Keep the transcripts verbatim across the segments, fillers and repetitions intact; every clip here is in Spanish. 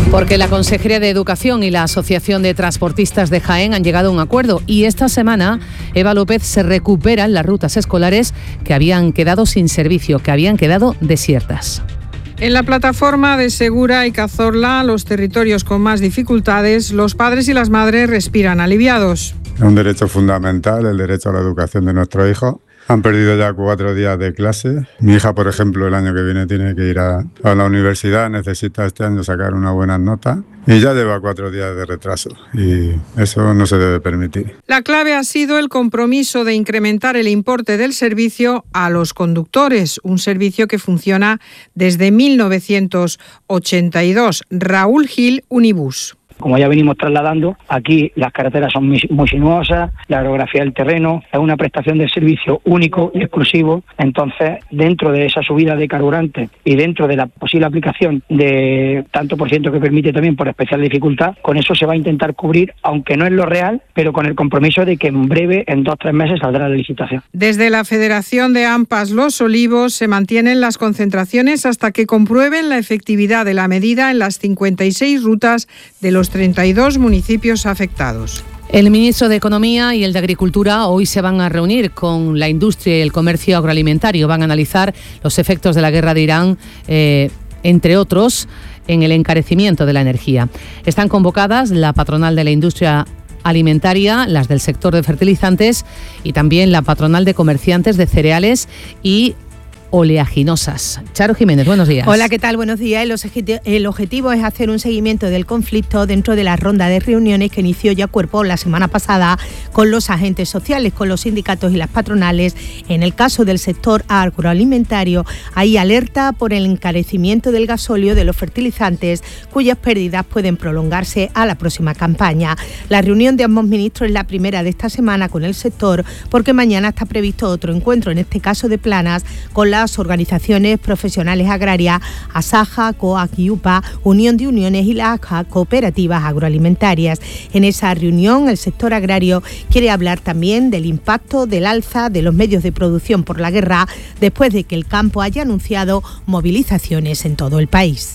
Porque la Consejería de Educación y la Asociación de Transportistas de Jaén han llegado a un acuerdo y esta semana Eva López se recuperan las rutas escolares que habían quedado sin servicio, que habían quedado desiertas. En la plataforma de Segura y Cazorla, los territorios con más dificultades, los padres y las madres respiran aliviados. Es un derecho fundamental, el derecho a la educación de nuestros hijos. Han perdido ya cuatro días de clase. Mi hija, por ejemplo, el año que viene tiene que ir a, a la universidad, necesita este año sacar una buena nota y ya lleva cuatro días de retraso y eso no se debe permitir. La clave ha sido el compromiso de incrementar el importe del servicio a los conductores, un servicio que funciona desde mil novecientos ochenta y dos. Raúl Gil, Unibus. Como ya venimos trasladando, aquí las carreteras son muy, muy sinuosas, la orografía del terreno, es una prestación de servicio único y exclusivo. Entonces, dentro de esa subida de carburante y dentro de la posible aplicación de tanto por ciento que permite también por especial dificultad, con eso se va a intentar cubrir, aunque no es lo real, pero con el compromiso de que en breve, en dos o tres meses, saldrá la licitación. Desde la Federación de AMPAs Los Olivos se mantienen las concentraciones hasta que comprueben la efectividad de la medida en las cincuenta y seis rutas de los treinta y dos municipios afectados. El ministro de Economía y el de Agricultura hoy se van a reunir con la industria y el comercio agroalimentario. Van a analizar los efectos de la guerra de Irán, eh, entre otros, en el encarecimiento de la energía. Están convocadas la patronal de la industria alimentaria, las del sector de fertilizantes y también la patronal de comerciantes de cereales y oleaginosas. Charo Jiménez, buenos días. Hola, ¿qué tal? Buenos días. El, objeti- el objetivo es hacer un seguimiento del conflicto dentro de la ronda de reuniones que inició ya Cuerpo la semana pasada con los agentes sociales, con los sindicatos y las patronales. En el caso del sector agroalimentario, hay alerta por el encarecimiento del gasóleo, de los fertilizantes, cuyas pérdidas pueden prolongarse a la próxima campaña. La reunión de ambos ministros es la primera de esta semana con el sector, porque mañana está previsto otro encuentro, en este caso de Planas, con la las organizaciones profesionales agrarias, ASAJA, COAC y UPA, Unión de Uniones y las cooperativas agroalimentarias. En esa reunión, el sector agrario quiere hablar también del impacto del alza de los medios de producción por la guerra, después de que el campo haya anunciado movilizaciones en todo el país.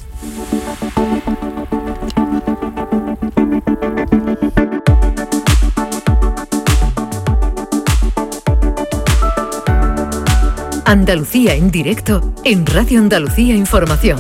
Andalucía en directo en Radio Andalucía Información.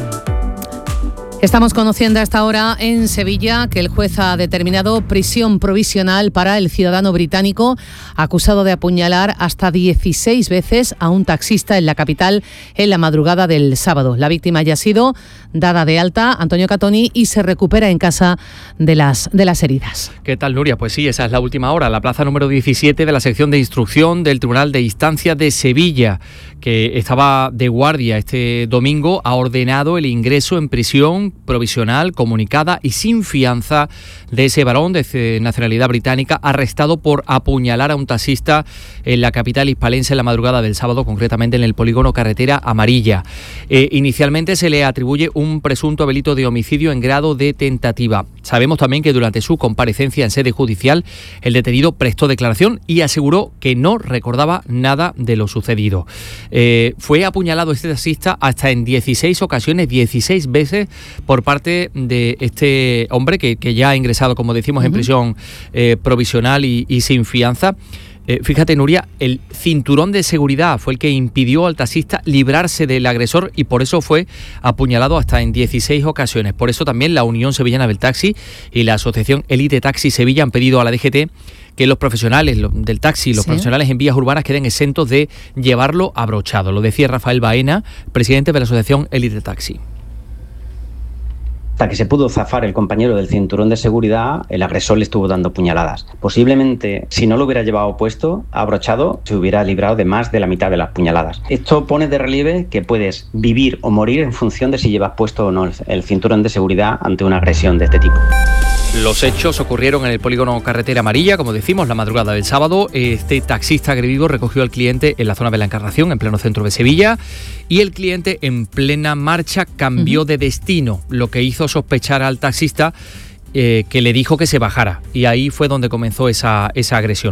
Estamos conociendo hasta ahora en Sevilla que el juez ha determinado prisión provisional para el ciudadano británico acusado de apuñalar hasta dieciséis veces a un taxista en la capital en la madrugada del sábado. La víctima ya ha sido dada de alta, Antonio Catoni, y se recupera en casa de las, de las heridas. ¿Qué tal, Nuria? Pues sí, esa es la última hora. La plaza número diecisiete de la sección de instrucción del Tribunal de Instancia de Sevilla, que estaba de guardia este domingo, ha ordenado el ingreso en prisión provisional, comunicada y sin fianza de ese varón de nacionalidad británica arrestado por apuñalar a un taxista en la capital hispalense en la madrugada del sábado, concretamente en el polígono Carretera Amarilla. Eh, inicialmente se le atribuye un presunto delito de homicidio en grado de tentativa. Sabemos también que durante su comparecencia en sede judicial el detenido prestó declaración y aseguró que no recordaba nada de lo sucedido. Eh, fue apuñalado este taxista hasta en dieciséis ocasiones, dieciséis veces por parte de este hombre que, que ya ha ingresado, como decimos, uh-huh. en prisión eh, provisional y, y sin fianza. Eh, fíjate, Nuria, el cinturón de seguridad fue el que impidió al taxista librarse del agresor y por eso fue apuñalado hasta en dieciséis ocasiones. Por eso también la Unión Sevillana del Taxi y la Asociación Elite Taxi Sevilla han pedido a la D G T que los profesionales del taxi, los sí. profesionales en vías urbanas queden exentos de llevarlo abrochado. Lo decía Rafael Baena, presidente de la Asociación Elite Taxi. Hasta que se pudo zafar el compañero del cinturón de seguridad, el agresor le estuvo dando puñaladas. Posiblemente, si no lo hubiera llevado puesto, abrochado, se hubiera librado de más de la mitad de las puñaladas. Esto pone de relieve que puedes vivir o morir en función de si llevas puesto o no el cinturón de seguridad ante una agresión de este tipo. Los hechos ocurrieron en el polígono Carretera Amarilla, como decimos, la madrugada del sábado. Este taxista agredido recogió al cliente en la zona de la Encarnación, en pleno centro de Sevilla, y el cliente en plena marcha cambió uh-huh. de destino, lo que hizo sospechar al taxista eh, que le dijo que se bajara, y ahí fue donde comenzó esa, esa agresión.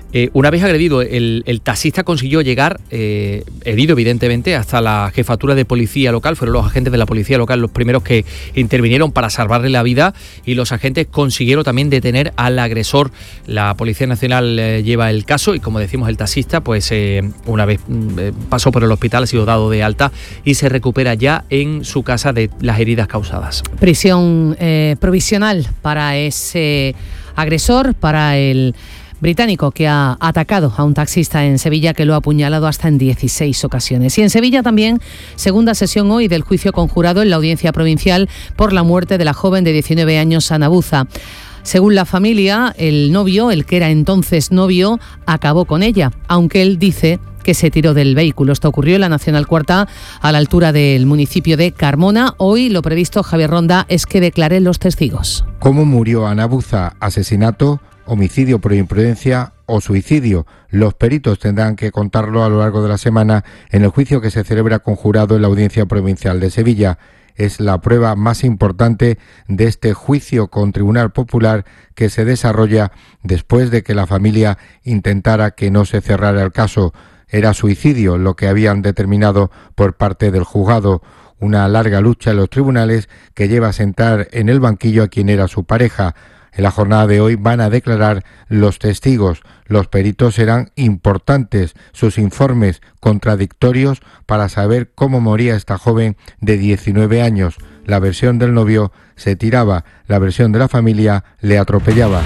Eh, una vez agredido, el, el taxista consiguió llegar, eh, herido evidentemente, hasta la jefatura de policía local. Fueron los agentes de la policía local los primeros que intervinieron para salvarle la vida, y los agentes consiguieron también detener al agresor. La Policía Nacional eh, lleva el caso y, como decimos, el taxista, pues eh, una vez eh, pasó por el hospital, ha sido dado de alta y se recupera ya en su casa de las heridas causadas. Prisión eh, provisional para ese agresor, para el británico que ha atacado a un taxista en Sevilla, que lo ha apuñalado hasta en dieciséis ocasiones. Y en Sevilla también, segunda sesión hoy del juicio conjurado en la Audiencia Provincial por la muerte de la joven de diecinueve años, Ana Buza. Según la familia, el novio, el que era entonces novio, acabó con ella, aunque él dice que se tiró del vehículo. Esto ocurrió en la Nacional Cuarta, a la altura del municipio de Carmona. Hoy lo previsto, Javier Ronda, es que declaren los testigos. ¿Cómo murió Ana Buza? ¿Asesinato, homicidio por imprudencia o suicidio? Los peritos tendrán que contarlo a lo largo de la semana en el juicio que se celebra conjurado en la Audiencia Provincial de Sevilla. Es la prueba más importante de este juicio con Tribunal Popular, que se desarrolla después de que la familia intentara que no se cerrara el caso. Era suicidio lo que habían determinado por parte del juzgado. Una larga lucha en los tribunales que lleva a sentar en el banquillo a quien era su pareja. En la jornada de hoy van a declarar los testigos. Los peritos serán importantes, sus informes contradictorios para saber cómo moría esta joven de diecinueve años. La versión del novio: se tiraba, la versión de la familia: le atropellaba.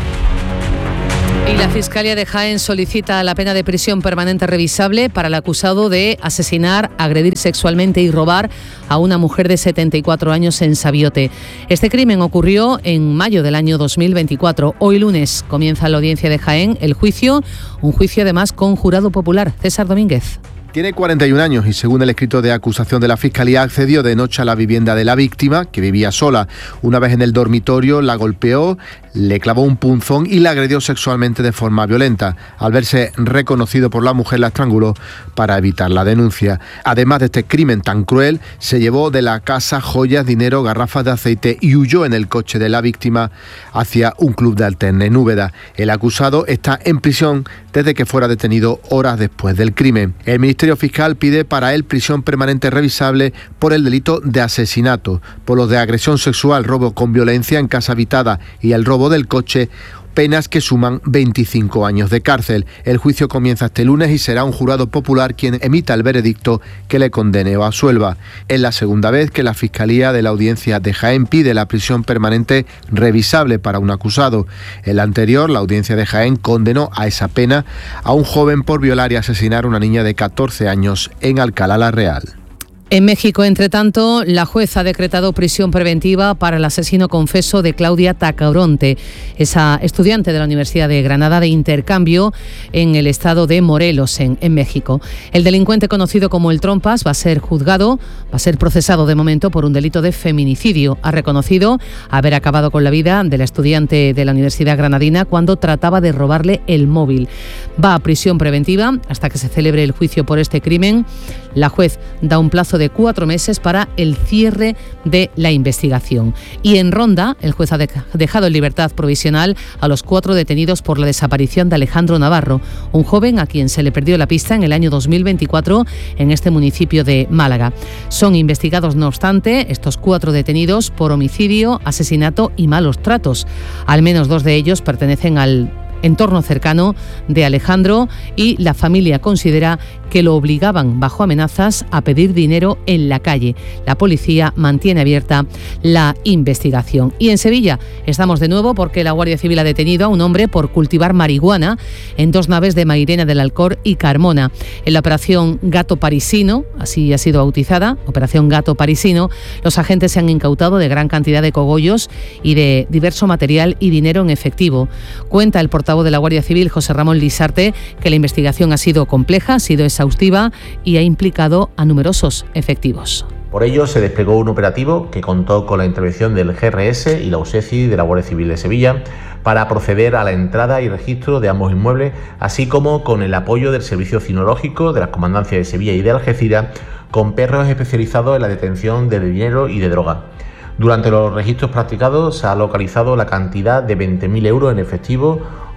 Y la Fiscalía de Jaén solicita la pena de prisión permanente revisable para el acusado de asesinar, agredir sexualmente y robar a una mujer de setenta y cuatro años en Sabiote. Este crimen ocurrió en mayo del año dos mil veinticuatro. Hoy lunes comienza la Audiencia de Jaén el juicio, un juicio además con jurado popular. César Domínguez. Tiene cuarenta y un años y, según el escrito de acusación de la Fiscalía, accedió de noche a la vivienda de la víctima, que vivía sola. Una vez en el dormitorio, la golpeó, le clavó un punzón y la agredió sexualmente de forma violenta. Al verse reconocido por la mujer, la estranguló para evitar la denuncia. Además de este crimen tan cruel, se llevó de la casa joyas, dinero, garrafas de aceite y huyó en el coche de la víctima hacia un club de alterne en Úbeda. El acusado está en prisión desde que fuera detenido horas después del crimen. El Ministerio Fiscal pide para él prisión permanente revisable por el delito de asesinato, por los de agresión sexual, robo con violencia en casa habitada y el robo del coche, penas que suman veinticinco años de cárcel. El juicio comienza este lunes y será un jurado popular quien emita el veredicto que le condene o absuelva. Es la segunda vez que la Fiscalía de la Audiencia de Jaén pide la prisión permanente revisable para un acusado. En la anterior, la Audiencia de Jaén condenó a esa pena a un joven por violar y asesinar a una niña de catorce años en Alcalá la Real. En México, entre tanto, la jueza ha decretado prisión preventiva para el asesino confeso de Claudia Tacoronte, esa estudiante de la Universidad de Granada de intercambio en el estado de Morelos, en, en México. El delincuente, conocido como el Trompas, va a ser juzgado, va a ser procesado de momento por un delito de feminicidio. Ha reconocido haber acabado con la vida de la estudiante de la Universidad Granadina cuando trataba de robarle el móvil. Va a prisión preventiva hasta que se celebre el juicio por este crimen. La juez da un plazo de cuatro meses para el cierre de la investigación. Y en Ronda, el juez ha dejado en libertad provisional a los cuatro detenidos por la desaparición de Alejandro Navarro, un joven a quien se le perdió la pista en el año dos mil veinticuatro en este municipio de Málaga. Son investigados, no obstante, estos cuatro detenidos por homicidio, asesinato y malos tratos. Al menos dos de ellos pertenecen al entorno cercano de Alejandro y la familia considera que lo obligaban bajo amenazas a pedir dinero en la calle. La policía mantiene abierta la investigación. Y en Sevilla estamos de nuevo porque la Guardia Civil ha detenido a un hombre por cultivar marihuana en dos naves de Mairena del Alcor y Carmona. En la operación Gato Parisino, así ha sido bautizada, operación Gato Parisino, los agentes se han incautado de gran cantidad de cogollos y de diverso material y dinero en efectivo. Cuenta el portavoz de la Guardia Civil, José Ramón Lisarte, que la investigación ha sido compleja, ha sido exhaustiva y ha implicado a numerosos efectivos. Por ello, se desplegó un operativo que contó con la intervención del G R S y la U S E C I de la Guardia Civil de Sevilla para proceder a la entrada y registro de ambos inmuebles, así como con el apoyo del Servicio Cinológico de las Comandancias de Sevilla y de Algeciras, con perros especializados en la detención de dinero y de droga. Durante los registros practicados se ha localizado la cantidad de veinte mil euros en efectivo,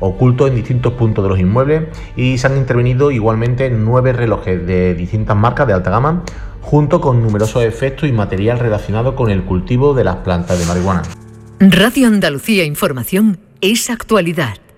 ocultos en distintos puntos de los inmuebles y se han intervenido igualmente nueve relojes de distintas marcas de alta gama, junto con numerosos efectos y material relacionado con el cultivo de las plantas de marihuana. Radio Andalucía Información es actualidad.